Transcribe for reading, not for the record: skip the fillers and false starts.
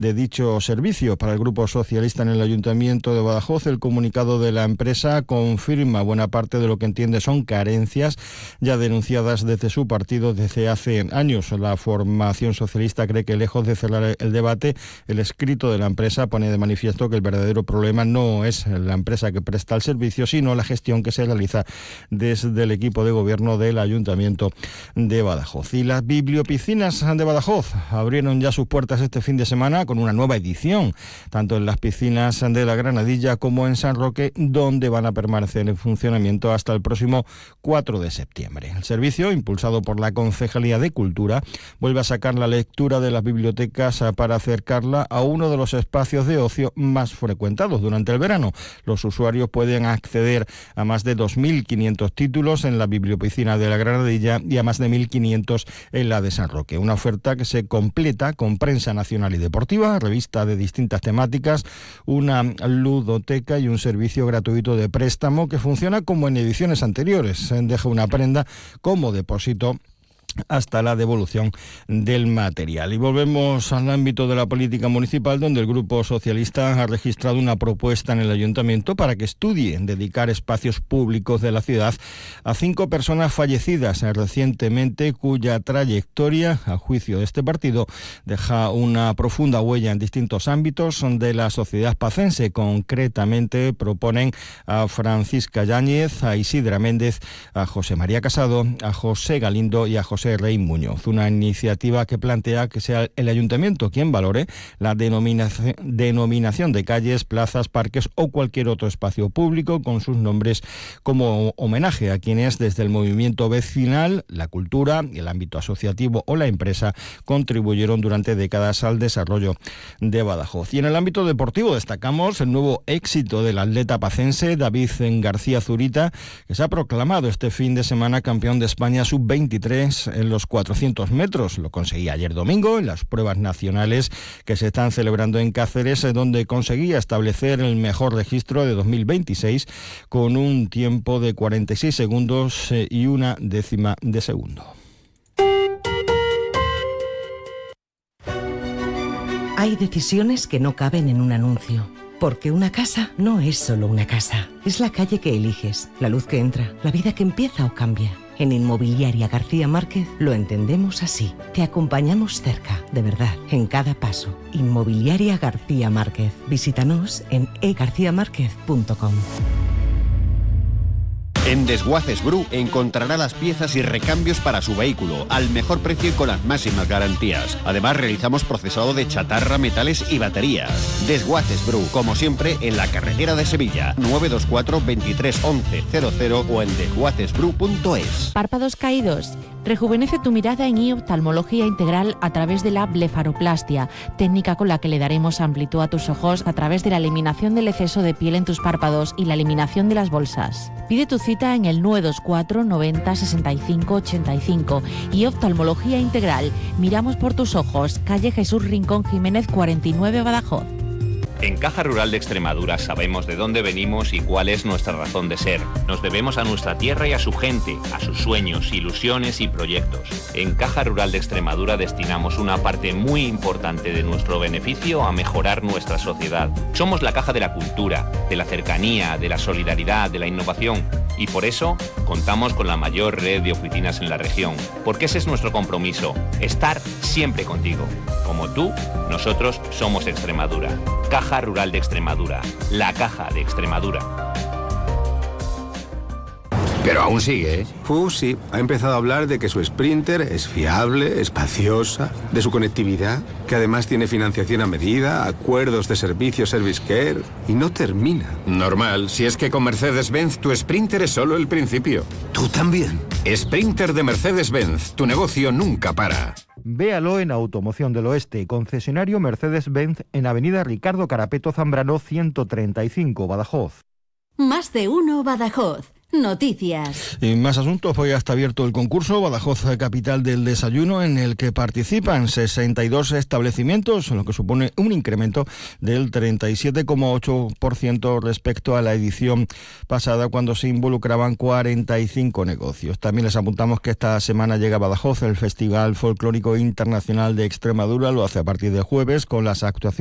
de dicho servicio. Para el Grupo Socialista en el Ayuntamiento de Badajoz, el comunicado de la empresa confirma buena parte de lo que entiende son carencias ya denunciadas desde su partido desde hace años. La formación socialista cree que, lejos de cerrar el debate, el escrito de la empresa pone de manifiesto que el verdadero problema no es la empresa que presta el servicio, sino la gestión que se realiza desde el equipo de gobierno del Ayuntamiento de Badajoz. Y las bibliopiscinas de Badajoz abrieron ya sus puertas este fin de semana con una nueva edición, tanto en las piscinas de la Granadilla como en San Roque, donde van a permanecer en funcionamiento hasta el próximo 4 de septiembre. El servicio, impulsado por la Concejalía de Cultura, vuelve a sacar la lectura de las bibliotecas para acercarla a uno de los espacios de ocio más frecuentados durante el verano. Los usuarios pueden acceder a más de 2.500 títulos en la bibliopiscina de la Granadilla y a más de 1.500 en la de San Roque. Una oferta que se completa con prensa nacional y deportiva, revista de distintas temáticas, una ludoteca y un servicio gratuito de préstamo que funciona como en ediciones anteriores. Deja una prenda como depósito hasta la devolución del material. Y volvemos al ámbito de la política municipal, donde el Grupo Socialista ha registrado una propuesta en el Ayuntamiento para que estudie dedicar espacios públicos de la ciudad a 5 personas fallecidas recientemente, cuya trayectoria, a juicio de este partido, deja una profunda huella en distintos ámbitos de la sociedad pacense. Concretamente proponen a Francisca Yáñez, a Isidra Méndez, a José María Casado, a José Galindo y a José Rey Muñoz. Una iniciativa que plantea que sea el Ayuntamiento quien valore la denominación de calles, plazas, parques o cualquier otro espacio público con sus nombres como homenaje a quienes desde el movimiento vecinal, la cultura, el ámbito asociativo o la empresa contribuyeron durante décadas al desarrollo de Badajoz. Y en el ámbito deportivo destacamos el nuevo éxito del atleta pacense David García Zurita, que se ha proclamado este fin de semana campeón de España sub-23 en los 400 metros. Lo conseguía ayer domingo en las pruebas nacionales que se están celebrando en Cáceres, donde conseguía establecer el mejor registro de 2026 con un tiempo de 46 segundos y una décima de segundo. Hay decisiones que no caben en un anuncio. Porque una casa no es solo una casa. Es la calle que eliges, la luz que entra, la vida que empieza o cambia. En Inmobiliaria García Márquez lo entendemos así. Te acompañamos cerca, de verdad, en cada paso. Inmobiliaria García Márquez. Visítanos en egarciamarquez.com. En Desguaces Bru encontrará las piezas y recambios para su vehículo al mejor precio y con las máximas garantías. Además, realizamos procesado de chatarra, metales y baterías. Desguaces Bru, como siempre, en la carretera de Sevilla, 924 23 11 00 o en desguacesbru.es. Párpados caídos. Rejuvenece tu mirada en oftalmología integral a través de la blefaroplastia, técnica con la que le daremos amplitud a tus ojos a través de la eliminación del exceso de piel en tus párpados y la eliminación de las bolsas. Pide tu cita en el 924 90 65 85 y Oftalmología Integral. Miramos por tus ojos, calle Jesús Rincón Jiménez 49, Badajoz. En Caja Rural de Extremadura sabemos de dónde venimos y cuál es nuestra razón de ser. Nos debemos a nuestra tierra y a su gente, a sus sueños, ilusiones y proyectos. En Caja Rural de Extremadura destinamos una parte muy importante de nuestro beneficio a mejorar nuestra sociedad. Somos la caja de la cultura, de la cercanía, de la solidaridad, de la innovación. Y por eso contamos con la mayor red de oficinas en la región. Porque ese es nuestro compromiso, estar siempre contigo. Como tú, nosotros somos Extremadura. Caja Rural de Extremadura, la caja de Extremadura. Pero aún sigue, ¿eh? Sí, ha empezado a hablar de que su Sprinter es fiable, espaciosa, de su conectividad, que además tiene financiación a medida, acuerdos de servicio Service Care, y no termina. Normal, si es que con Mercedes-Benz tu Sprinter es solo el principio. ¿Tú también? Sprinter de Mercedes-Benz, tu negocio nunca para. Véalo en Automoción del Oeste, concesionario Mercedes-Benz en Avenida Ricardo Carapeto Zambrano 135, Badajoz. Más de uno Badajoz. Noticias. Y más asuntos, hoy está abierto el concurso Badajoz Capital del Desayuno, en el que participan 62 establecimientos, lo que supone un incremento del 37,8% respecto a la edición pasada, cuando se involucraban 45 negocios. También les apuntamos que esta semana llega a Badajoz el Festival Folclórico Internacional de Extremadura, lo hace a partir de jueves con las actuaciones